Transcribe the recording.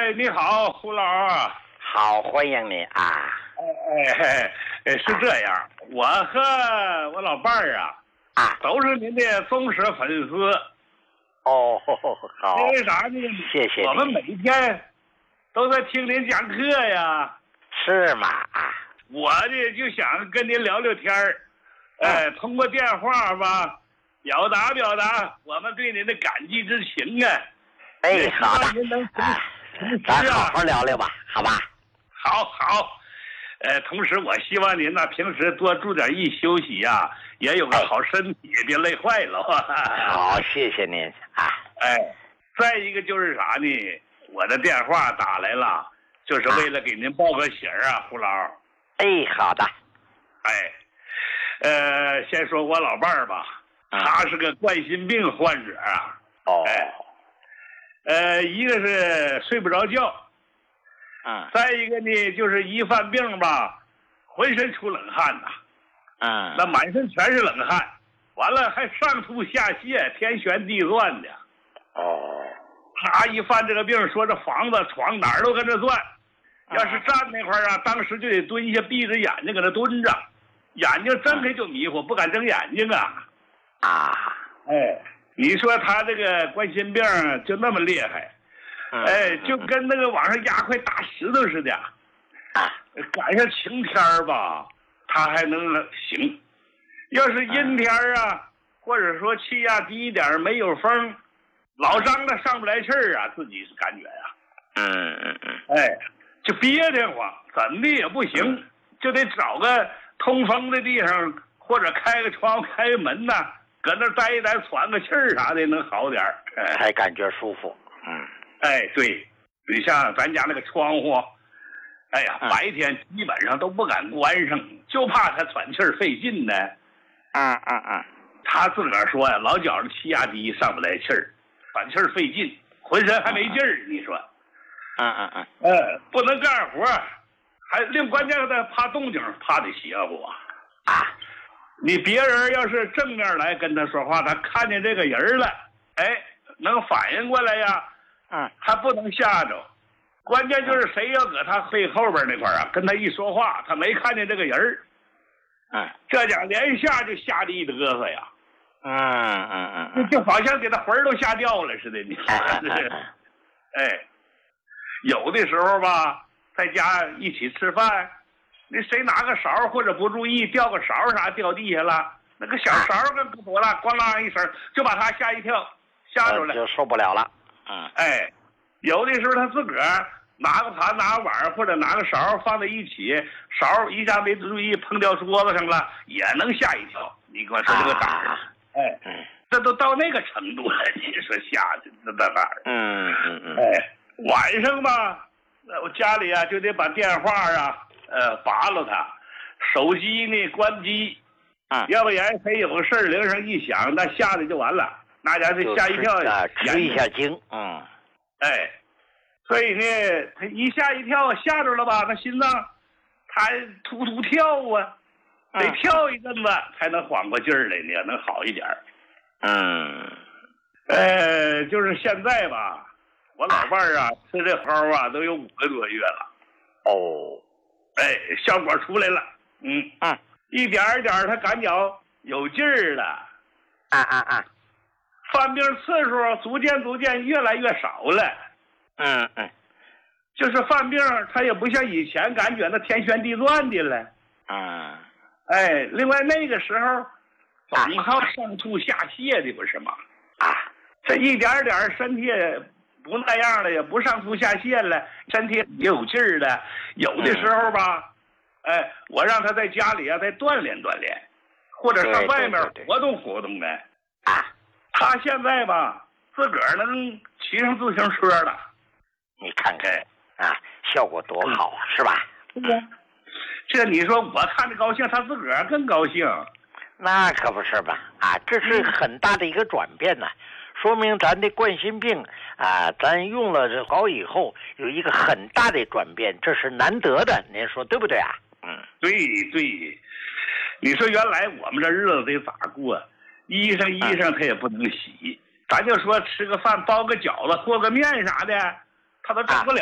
哎，你好，胡老啊。 好，欢迎你啊。 是这样，我和我老伴儿都是您的忠实粉丝。 哦，好。 因为啥呢？ 谢谢你。 我们每天都在听您讲课呀。 是吗？ 我呢就想跟您聊聊天儿，通过电话吧，表达我们对您的感激之情啊。 哎，好的。 您能咱好好聊聊吧，好吧？ 好。同时我希望您呢平时多注点意休息呀，也有个好身体，别累坏了。 好，谢谢您啊。 再一个就是啥呢？我的电话打来了，就是为了给您报个喜儿啊，胡老。 哎，好的。 先说我老伴儿吧，他是个冠心病患者啊。一个是睡不着觉。再一个呢，就是一犯病吧，浑身出冷汗呐。那满身全是冷汗，完了还上吐下泻，天旋地转的。他一犯这个病，说这房子床哪儿都跟着转。要是站那块儿当时就得蹲下，闭着眼睛搁那蹲着，眼睛睁开就迷糊，不敢睁眼睛啊。你说他这个冠心病就那么厉害。就跟那个往上压块大石头似的。赶上晴天吧，他还能行；要是阴天或者说气压低一点，没有风，老张的上不来气儿自己是感觉就憋得慌，怎么也不行，就得找个通风的地方，或者开个窗户开个门搁那待一待，喘个气儿啥的能好点才感觉舒服。 对，你像咱家那个窗户，白天基本上都不敢关上，就怕他喘气儿费劲呢。他自个儿说老觉着气压低，上不来气儿，喘气儿费劲，浑身还没劲儿。你说，不能干活，还另关键的怕动静，怕得邪乎你别人要是正面来跟他说话，他看见这个人了，能反应过来呀。他不能吓着，关键就是谁要搁他背后边那块跟他一说话，他没看见这个人这家连下就吓得一嘚瑟呀。就好像给他魂都吓掉了似的。你说有的时候吧，在家一起吃饭，那谁拿个勺或者不注意掉个勺啥掉地下了，那个小勺跟不妥了，咣啷一声就把他吓一跳，吓着了， 就受不了了。 有的时候他自个儿拿个盘拿个碗或者拿个勺放在一起，勺一下没注意碰掉桌子上了，也能吓一跳。你给我说这个胆儿这都到那个程度了，你说吓的那哪儿？晚上吧，我家里就得把电话拔了它，手机呢关机，要不然谁有个事儿铃声一响，那吓得就完了。那家是吓一跳， 吃一下惊。 所以呢，他一吓一跳，吓着了吧，他心脏他突突跳得跳一阵子才能缓过劲儿来呢，能好一点。就是现在吧，我老伴儿吃这蒿都有5个多月了。效果出来了。一点一点他感觉有劲儿了。犯病次数逐渐越来越少了。就是犯病他也不像以前感觉那天旋地转的了。另外那个时候总靠上吐下泻的不是吗？这一点点身体不那样了，也不上吐下泻了，身体也有劲儿了。有的时候吧，我让他在家里再锻炼锻炼，或者上外面活动活动的。他现在吧，自个儿能骑上自行车了。 你看看效果多好是吧？ 这你说我看着高兴，他自个儿更高兴。 那可不是吧？这是很大的一个转变呢，说明咱的冠心病咱用了这蒿以后有一个很大的转变，这是难得的，您说对不对啊？ 对，你说原来我们这日子得咋过？衣裳他也不能洗，咱就说吃个饭包个饺子和个面啥的，他都整不了。